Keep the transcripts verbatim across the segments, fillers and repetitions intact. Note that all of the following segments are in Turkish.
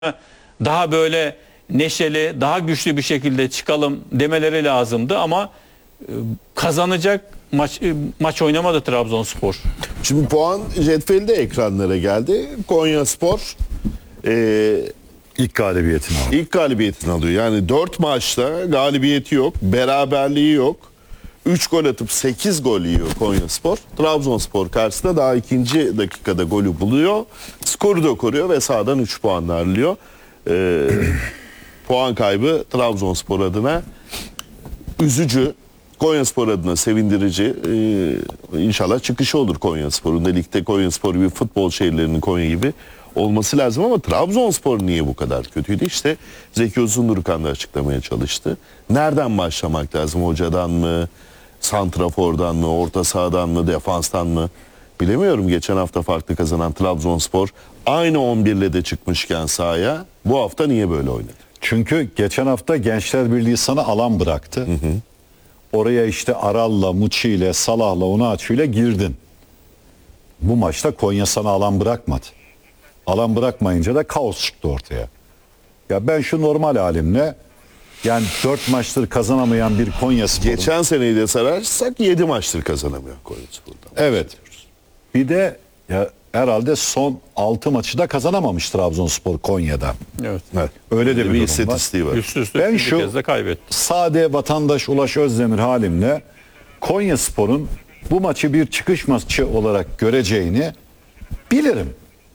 daha böyle neşeli, daha güçlü bir şekilde çıkalım demeleri lazımdı ama e, kazanacak maç e, maç oynamadı Trabzonspor. Şimdi puan cetveli de ekranlara geldi. Konyaspor e, İlk galibiyetini aldı. ilk galibiyetini alıyor. Yani dört maçta galibiyeti yok, beraberliği yok. üç gol atıp sekiz gol yiyor Konyaspor. Trabzonspor karşısında daha ikinci dakikada golü buluyor. Skoru da koruyor ve sağdan üç puanla ayrılıyor. E, puan kaybı Trabzonspor adına üzücü. Konyaspor adına sevindirici. Ee, inşallah çıkışı olur Konyaspor'un da. Ligde Konyaspor gibi, futbol şehirlerinin Konya gibi olması lazım ama Trabzonspor niye bu kadar kötüydü? İşte Zeki Uzundurkan da açıklamaya çalıştı. Nereden başlamak lazım? Hocadan mı? Santrafor'dan mı? Orta sahadan mı? Defanstan mı? Bilemiyorum. Geçen hafta farklı kazanan Trabzonspor aynı on birle de çıkmışken sahaya bu hafta niye böyle oynadı? Çünkü geçen hafta Gençler Birliği sana alan bıraktı. Hı hı. Oraya işte Aral'la, Muçi ile, Salah'la, Onaçu ile girdin. Bu maçta Konya sana alan bırakmadı. Alan bırakmayınca da kaos çıktı ortaya. Ya ben şu normal halimle, yani dört maçtır kazanamayan bir Konyaspor'un... Geçen seneyi de sararsak yedi maçtır kazanamıyor Konyaspor'dan. Evet. Bir de ya herhalde son altı maçı da kazanamamış Trabzonspor Konya'da. Evet. Evet. Öyle de bir, bir durum istatistiği var. Üst üste Ben bir şu kez de kaybetti. sade vatandaş Ulaş Özdemir halimle Konyaspor'un bu maçı bir çıkış maçı olarak göreceğini bilirim.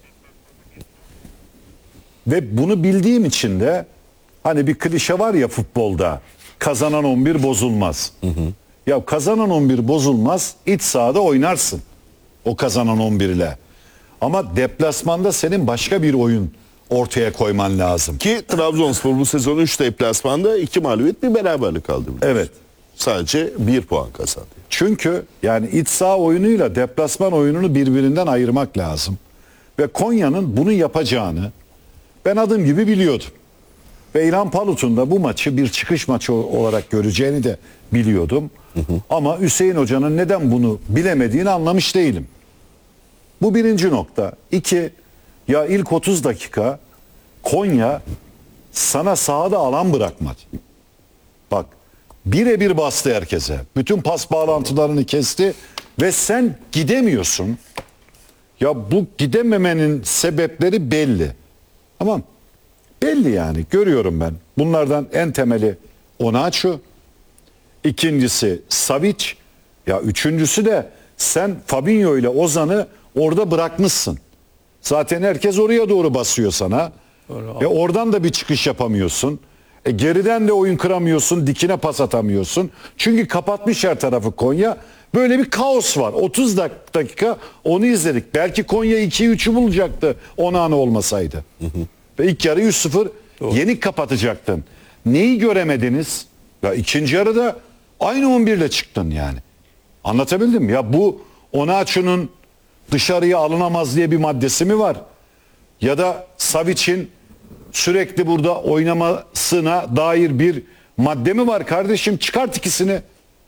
Ve bunu bildiğim için de hani bir klişe var ya futbolda, kazanan on bir bozulmaz. Hı hı. Ya kazanan on bir bozulmaz, iç sahada oynarsın o kazanan on bir ile. Ama deplasmanda senin başka bir oyun ortaya koyman lazım. Ki Trabzonspor bu sezon üç deplasmanda iki mağlubiyet bir beraberlik aldı. Evet. Sadece bir puan kazandı. Çünkü yani iç saha oyunuyla deplasman oyununu birbirinden ayırmak lazım. Ve Konya'nın bunu yapacağını ben adım gibi biliyordum. Ve İlhan Palut'un da bu maçı bir çıkış maçı olarak göreceğini de biliyordum. Hı hı. Ama Hüseyin Hoca'nın neden bunu bilemediğini anlamış değilim. Bu birinci nokta. İki, ya ilk otuz dakika Konya sana sahada alan bırakmadı. Bak, birebir bastı herkese. Bütün pas bağlantılarını kesti ve sen gidemiyorsun. Ya bu gidememenin sebepleri belli. Tamam. Belli yani. Görüyorum ben. Bunlardan en temeli Onaçu. İkincisi Savic. Ya üçüncüsü de sen Fabinho ile Ozan'ı orada bırakmışsın. Zaten herkes oraya doğru basıyor sana. Doğru. E oradan da bir çıkış yapamıyorsun. E geriden de oyun kıramıyorsun, dikine pas atamıyorsun. Çünkü kapatmış her tarafı Konya. Böyle bir kaos var. otuz dakika onu izledik. Belki Konya iki üçü bulacaktı on an olmasaydı. Hı hı. Ve ilk yarı üç sıfır yenik kapatacaktın. Neyi göremediniz? Ya ikinci yarıda aynı on bir ile çıktın yani. Anlatabildim mi? Ya bu Onaçu'nun dışarıya alınamaz diye bir maddesi mi var? Ya da Savic'in sürekli burada oynamasına dair bir madde mi var kardeşim? Çıkart ikisini.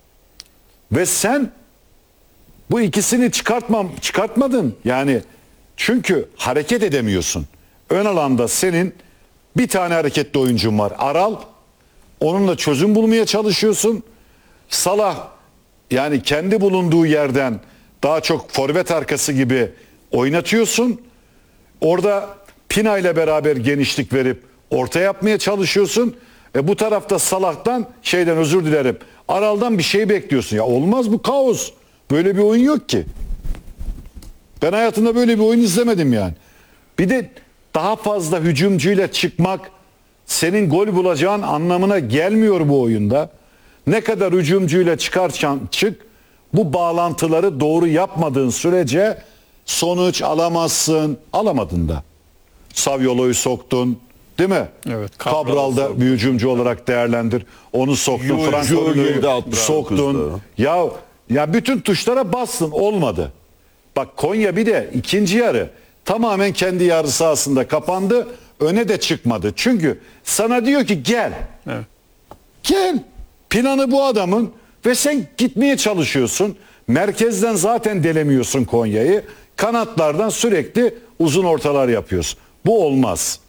Ve sen bu ikisini çıkartmam, çıkartmadın. Yani çünkü hareket edemiyorsun. Ön alanda senin bir tane hareketli oyuncun var. Aral. Onunla çözüm bulmaya çalışıyorsun. Salah yani kendi bulunduğu yerden daha çok forvet arkası gibi oynatıyorsun. Orada Pina ile beraber genişlik verip orta yapmaya çalışıyorsun. E bu tarafta Salah'tan şeyden özür dilerim. Aral'dan bir şey bekliyorsun. Ya olmaz, bu kaos. Böyle bir oyun yok ki. Ben hayatımda böyle bir oyun izlemedim yani. Bir de daha fazla hücumcuyla çıkmak senin gol bulacağın anlamına gelmiyor bu oyunda. Ne kadar hücumcuyla çıkarsan çık, bu bağlantıları doğru yapmadığın sürece sonuç alamazsın. Alamadın da. Saviolo'yu soktun, değil mi? Evet. Cabral'da bir hücumcu olarak değerlendir. Onu soktun. Franco'yu soktun. Ya ya bütün tuşlara bastın, olmadı. Bak Konya bir de ikinci yarı tamamen kendi yarı sahasında kapandı. Öne de çıkmadı. Çünkü sana diyor ki gel. Evet. Gel. Planı bu adamın ve sen gitmeye çalışıyorsun. Merkezden zaten delemiyorsun Konya'yı. Kanatlardan sürekli uzun ortalar yapıyorsun. Bu olmaz.